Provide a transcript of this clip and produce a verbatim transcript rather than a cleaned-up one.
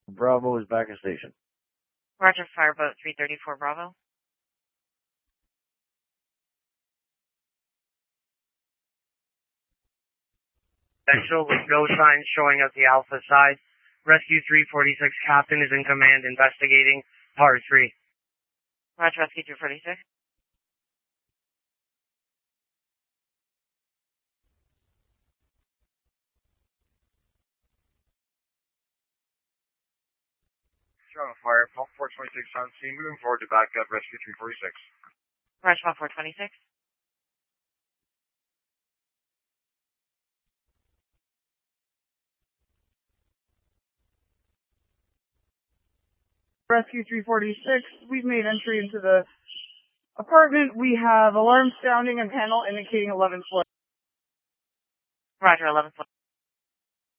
Bravo is back at station. Roger, Fireboat three thirty-four Bravo. Potential with no signs showing at the Alpha side. Rescue three forty-six Captain is in command investigating par three. Roger, Rescue three forty-six. On fire, pump four twenty-six on scene, moving forward to back up, rescue three forty-six. Roger, pump four twenty-six. Rescue three forty-six, we've made entry into the apartment. We have alarm sounding and panel indicating eleven floor. Roger, eleven floor.